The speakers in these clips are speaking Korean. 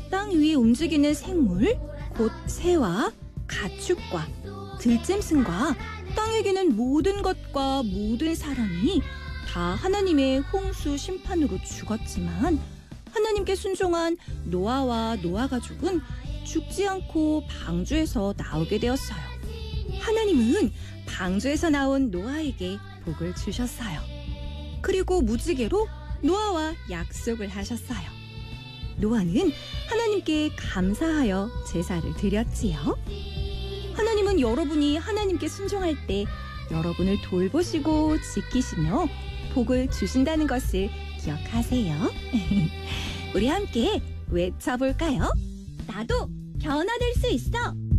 땅 위에 움직이는 생물, 곧 새와 가축과 들짐승과 땅에 기는 모든 것과 모든 사람이 다 하나님의 홍수 심판으로 죽었지만 하나님께 순종한 노아와 노아 가족은 죽지 않고 방주에서 나오게 되었어요. 하나님은 방주에서 나온 노아에게 복을 주셨어요. 그리고 무지개로 노아와 약속을 하셨어요. 노아는 하나님께 감사하여 제사를 드렸지요. 하나님은 여러분이 하나님께 순종할 때 여러분을 돌보시고 지키시며 복을 주신다는 것을 기억하세요. 우리 함께 외쳐볼까요? 나도 변화될 수 있어!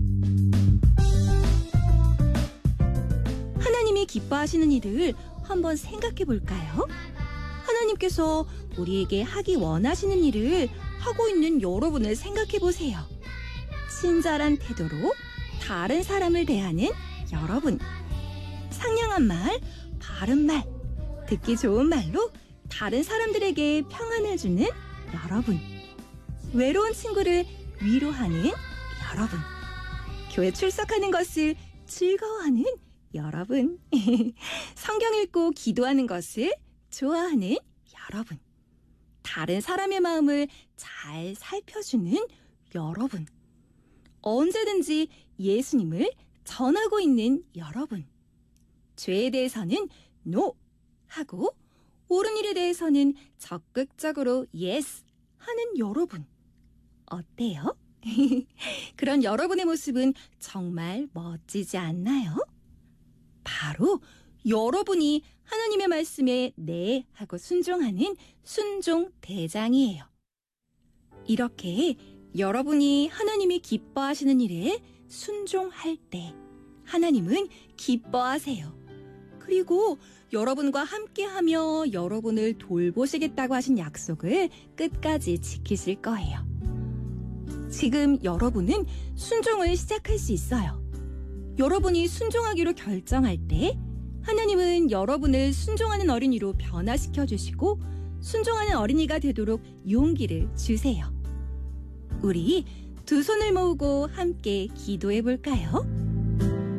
하나님이 기뻐하시는 일을 한번 생각해 볼까요? 하나님께서 우리에게 하기 원하시는 일을 하고 있는 여러분을 생각해 보세요. 친절한 태도로 다른 사람을 대하는 여러분. 상냥한 말, 바른 말, 듣기 좋은 말로 다른 사람들에게 평안을 주는 여러분. 외로운 친구를 위로하는 여러분. 교회 출석하는 것을 즐거워하는 여러분. 성경 읽고 기도하는 것을 좋아하는 여러분. 다른 사람의 마음을 잘 살펴주는 여러분. 언제든지 예수님을 전하고 있는 여러분. 죄에 대해서는 NO 하고 옳은 일에 대해서는 적극적으로 YES 하는 여러분. 어때요? 그런 여러분의 모습은 정말 멋지지 않나요? 바로 여러분이 하나님의 말씀에 네 하고 순종하는 순종 대장이에요. 이렇게 여러분이 하나님이 기뻐하시는 일에 순종할 때 하나님은 기뻐하세요. 그리고 여러분과 함께하며 여러분을 돌보시겠다고 하신 약속을 끝까지 지키실 거예요. 지금 여러분은 순종을 시작할 수 있어요. 여러분이 순종하기로 결정할 때 하나님은 여러분을 순종하는 어린이로 변화시켜 주시고 순종하는 어린이가 되도록 용기를 주세요. 우리 두 손을 모으고 함께 기도해 볼까요?